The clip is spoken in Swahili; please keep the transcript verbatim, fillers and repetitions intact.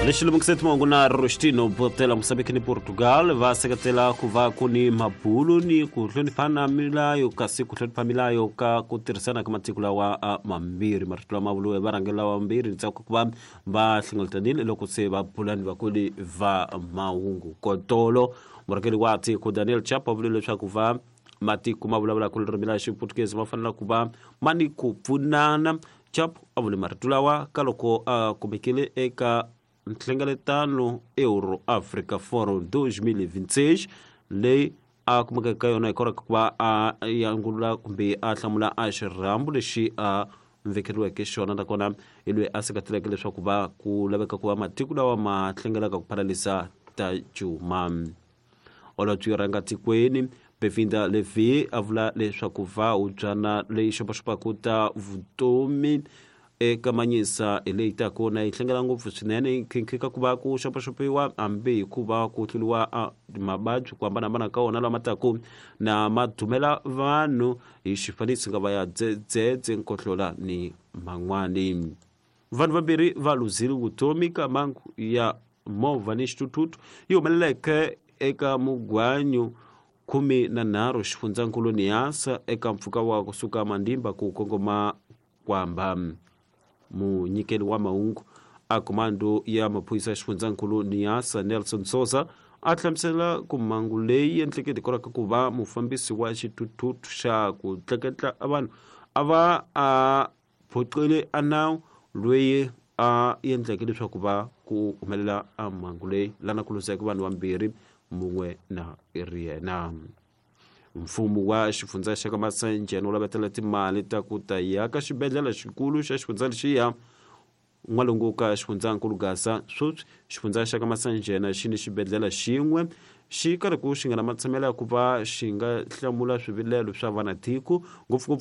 Rishilo muksetu na Rostino botela Moçambique ni Portugal va sekatela kuva kuni mabulu ni kutloni pana milayo kasi kutloni pa milayo ka kutirasana kama tikula wa uh, mambiri martula mabulu e barangela wa mbiri ntsako kuva ba singoltanile loko se ba pulani va kuli va maungu kotolo morakeli wati ku Daniel Chapo vule leswa kuva mati kumabula kuli milayo shi Portuguese mafanala kuva mani kupfunana Chapo avule martula wa kaloko uh, kumikile eka ntlengaletano Euro Africa Forum dois mil e vinte e seis lei a kumaka kayo na ikora kwa a yangula kumbe a tlamula a shirambu leshi a mvekeriwa keshona ndakona ilwe asekatela kele swa kuba kulabeka kuba matikula wa matlengelaka kuparalisa tajuma ola tuyaranga tikweni befinda levi avula leswa kuva ujana le shopashopa kuta vutomi e kamanyisa eleita kona ihlengela ngopfu swinene khinkika kuva ku xopaxopiwa ambi kuva ku tluriwa mabaju ku hambanahambana ka wona lama taku na madumela vanhu hi xifanisi nga va ya dzedzedze nkotlola ni man'wani vanhu vambirhi va luzile vutomi ka mangu ya movha ni xitututu yi humeleleke eka mugwanyu kumi na nharhu xifundzakulu Niassa eka mpfhuka wa kusuka Mandimba ku kongoma kwamba munyikeli wa maungu a komando ya maphorisa xifundzakulu Niassa Nelson Souza a hlamusela ku mangu leyi enhleketi koraka ku va mufambisi wa xitututu xa ku tleketla vanhu a va a phoqele a nawu loyi a endleke leswaku va ku humelela a mangu leyi lana ku luzeka vanhu vambirhi mun'we na iri yena mfumo wa xifundza xa ka Masanje no lavetela timali ta ku ta yaka xibedhlele xikulu xa xifundza lexiya n'walungu ka xifundzankulu Gasa sweswi xifundza xa ka Masanje na xi ni xibedhlele xin'we xi karhi ku xi nga na matshemelo ya ku va xi nga hlamula swivilelo swa vanatiko ngopfungopfu